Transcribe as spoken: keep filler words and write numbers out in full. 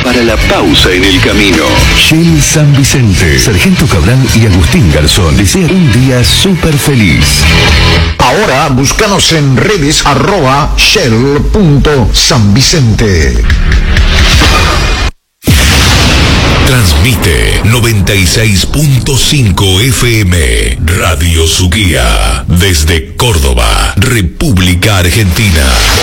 para la pausa en el camino. Shell San Vicente, Sargento Cabral y Agustín Garzón desean un día súper feliz. Ahora búscanos en redes arroba shell punto san vicente. Transmite noventa y seis punto cinco F M Radio Suquía desde Córdoba, República Argentina.